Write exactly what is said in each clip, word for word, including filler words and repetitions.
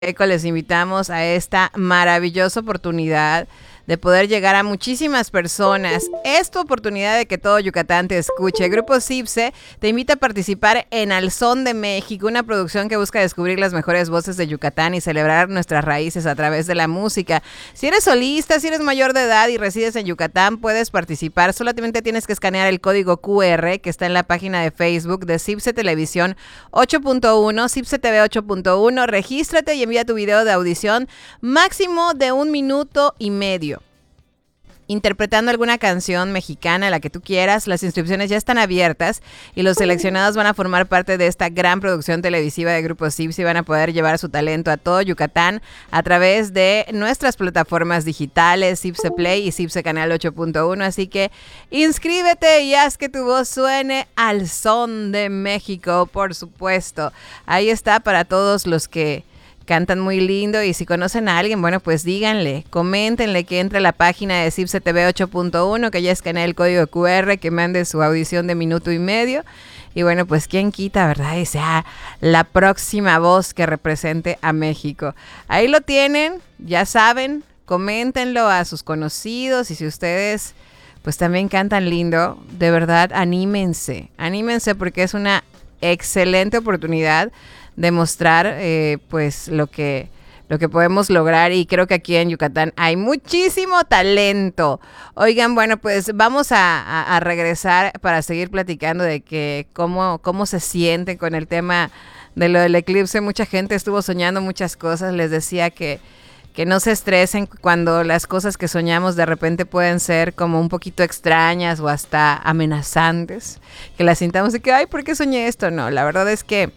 Eco, les invitamos a esta maravillosa oportunidad de poder llegar a muchísimas personas. Es tu oportunidad de que todo Yucatán te escuche. Grupo CIPSE te invita a participar en Al Son de México, una producción que busca descubrir las mejores voces de Yucatán y celebrar nuestras raíces a través de la música. Si eres solista, si eres mayor de edad y resides en Yucatán, puedes participar. Solamente tienes que escanear el código cu erre que está en la página de Facebook de CIPSE Televisión ocho punto uno, CIPSE T V ocho punto uno. Regístrate y envía tu video de audición máximo de un minuto y medio, interpretando alguna canción mexicana, la que tú quieras. Las inscripciones ya están abiertas y los seleccionados van a formar parte de esta gran producción televisiva de Grupo CIPSE y van a poder llevar su talento a todo Yucatán a través de nuestras plataformas digitales, CIPSE Play y CIPSE Canal ocho punto uno. Así que inscríbete y haz que tu voz suene al son de México, por supuesto. Ahí está para todos los que cantan muy lindo, y si conocen a alguien, bueno, pues díganle, coméntenle que entre a la página de CIPSE T V ocho punto uno, que ya escanee el código cu erre, que mande su audición de minuto y medio, y bueno, pues quién quita, ¿verdad? Y sea la próxima voz que represente a México. Ahí lo tienen, ya saben, coméntenlo a sus conocidos, y si ustedes pues también cantan lindo, de verdad, anímense, anímense porque es una excelente oportunidad demostrar eh, pues lo que lo que podemos lograr, y creo que aquí en Yucatán hay muchísimo talento. Oigan, bueno, pues vamos a, a, a regresar para seguir platicando de que cómo, cómo se sienten con el tema de lo del eclipse. Mucha gente estuvo soñando muchas cosas. Les decía que que no se estresen cuando las cosas que soñamos de repente pueden ser como un poquito extrañas o hasta amenazantes, que las sintamos de que, ay, ¿por qué soñé esto? No, la verdad es que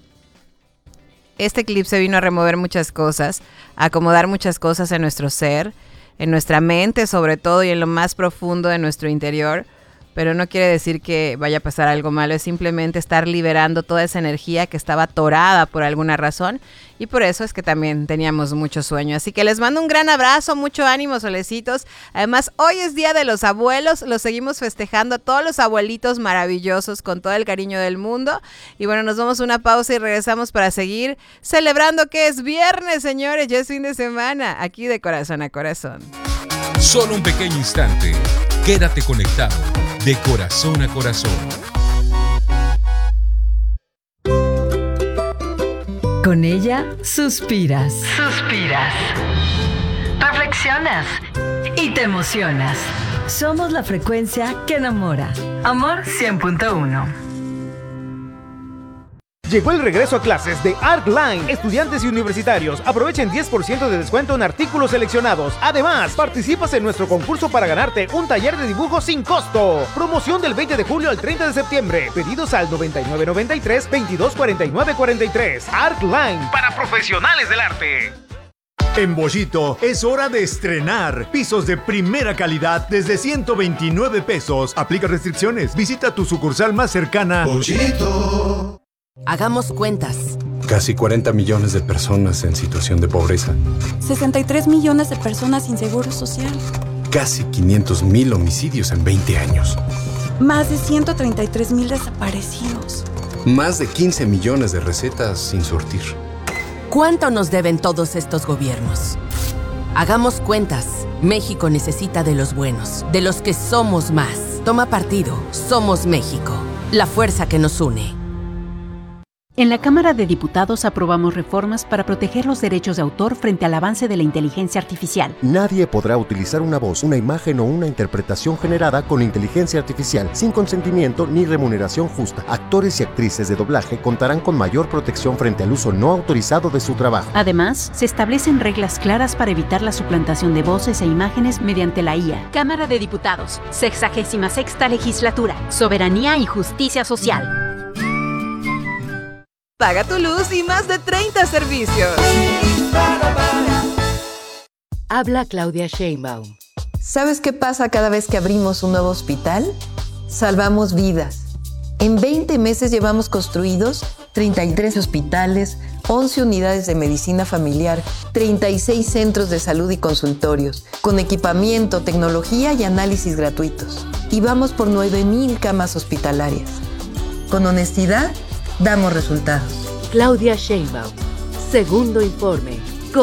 este eclipse vino a remover muchas cosas, a acomodar muchas cosas en nuestro ser, en nuestra mente sobre todo, y en lo más profundo de nuestro interior. Pero no quiere decir que vaya a pasar algo malo, es simplemente estar liberando toda esa energía que estaba atorada por alguna razón, y por eso es que también teníamos mucho sueño. Así que les mando un gran abrazo, mucho ánimo, solecitos. Además, hoy es Día de los Abuelos, los seguimos festejando a todos los abuelitos maravillosos con todo el cariño del mundo. Y bueno, nos vamos a una pausa y regresamos para seguir celebrando que es viernes, señores, ya es fin de semana, aquí de corazón a corazón. Solo un pequeño instante, quédate conectado. De corazón a corazón. Con ella suspiras. Suspiras. Reflexionas. Y te emocionas. Somos la frecuencia que enamora. Amor cien punto uno. Llegó el regreso a clases de ArtLine. Estudiantes y universitarios aprovechen diez por ciento de descuento en artículos seleccionados. Además, participas en nuestro concurso para ganarte un taller de dibujo sin costo. Promoción del veinte de julio al treinta de septiembre. Pedidos al noventa y nueve noventa y tres, veintidós cuarenta y nueve cuarenta y tres. ArtLine, para profesionales del arte. En Bollito es hora de estrenar pisos de primera calidad desde ciento veintinueve pesos. Aplica restricciones. Visita tu sucursal más cercana. Bollito. Hagamos cuentas. Casi cuarenta millones de personas en situación de pobreza. sesenta y tres millones de personas sin seguro social. Casi quinientos mil homicidios en veinte años. Más de ciento treinta y tres mil desaparecidos. Más de quince millones de recetas sin surtir. ¿Cuánto nos deben todos estos gobiernos? Hagamos cuentas. México necesita de los buenos, de los que somos más. Toma partido. Somos México. La fuerza que nos une. En la Cámara de Diputados aprobamos reformas para proteger los derechos de autor frente al avance de la inteligencia artificial. Nadie podrá utilizar una voz, una imagen o una interpretación generada con inteligencia artificial sin consentimiento ni remuneración justa. Actores y actrices de doblaje contarán con mayor protección frente al uso no autorizado de su trabajo. Además, se establecen reglas claras para evitar la suplantación de voces e imágenes mediante la I A. Cámara de Diputados, sexagésima sexta legislatura, soberanía y justicia social. Paga tu luz y más de treinta servicios. Habla Claudia Sheinbaum. ¿Sabes qué pasa cada vez que abrimos un nuevo hospital? Salvamos vidas. En veinte meses llevamos construidos treinta y tres hospitales, once unidades de medicina familiar, treinta y seis centros de salud y consultorios, con equipamiento, tecnología y análisis gratuitos. Y vamos por nueve mil camas hospitalarias. Con honestidad, damos resultados. Claudia Sheinbaum. Segundo informe.